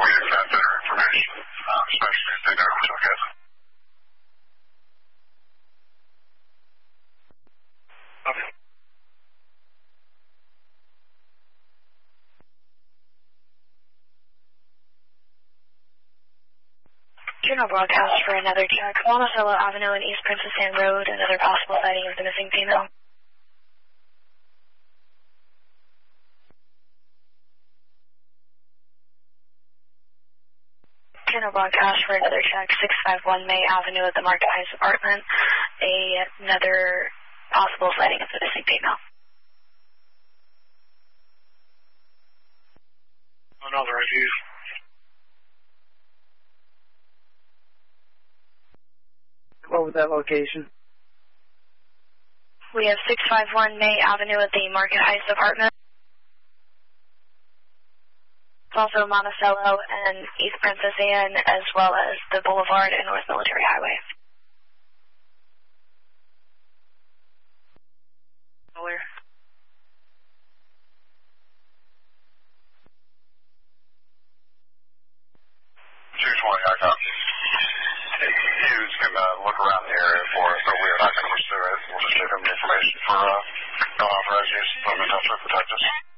we accept better information, especially if they never took it. Okay. General broadcast for another check. Monticello Avenue and East Princess Anne Road, another possible sighting of the missing female. General broadcast for another check. 651 May Avenue at the Market Heights apartment. Another possible sighting of the missing female. Another review. What was that location? We have 651 May Avenue at the Market Heights apartment. It's also Monticello and East Princess Anne, as well as the Boulevard and North Military Highway. Where? I got Hughes can look around the area for us, but we're not going to pursue it. We'll just give him the information for unauthorized use of the industrial protectors.